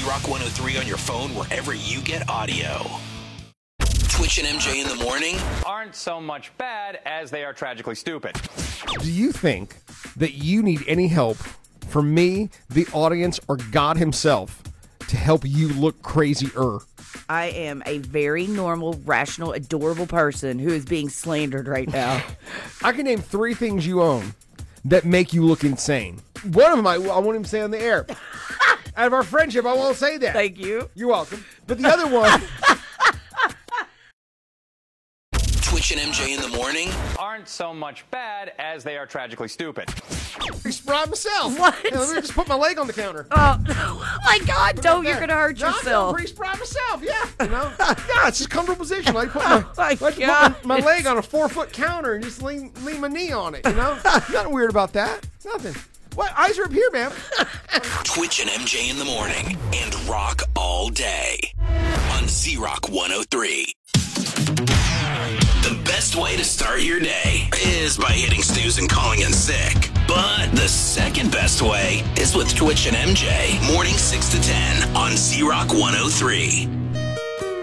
Z-Rock 103 on your phone wherever you get audio. Twitch and MJ in the morning aren't so much bad as they are tragically stupid. Do you think that you need any help from me, the audience, or God himself to help you look crazier? I am a very normal, rational, adorable person who is being slandered right now. I can name 3 things you own that make you look insane. One of them I won't even say on the air. Out of our friendship, I won't say that. Thank you. You're welcome. But the other one... Twitch and MJ in the morning aren't so much bad as they are tragically stupid. Explode myself. What? Hey, let me just put my leg on the counter. Oh my God, don't. You're going to hurt No, yourself. I'm pretty proud of myself, yeah. You know? Yeah, it's just a comfortable position. Like put my leg on a 4-foot counter and just lean my knee on it, you know? Nothing weird about that. Nothing. What? Eyes are up here, man. Twitch and MJ in the morning and rock all day on Z-Rock 103. The best way to start your day is by hitting snooze and calling in sick. But the second best way is with Twitch and MJ, morning 6 to 10 on Z-Rock 103.